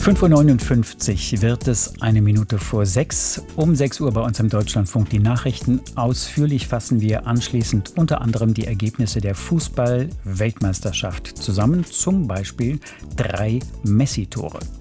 5:59 Uhr wird es, 1 Minute vor 6. Um 6 Uhr bei uns im Deutschlandfunk die Nachrichten. Ausführlich fassen wir anschließend unter anderem die Ergebnisse der Fußball-Weltmeisterschaft zusammen. Zum Beispiel 3 Messi-Tore.